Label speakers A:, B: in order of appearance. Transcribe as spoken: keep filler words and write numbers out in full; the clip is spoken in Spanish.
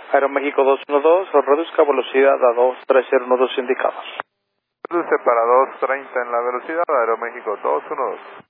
A: Aeroméxico dos uno dos, reduzca velocidad a dos tres cero uno dos indicados.
B: Reduce para dos treinta en la velocidad, Aeroméxico dos uno dos.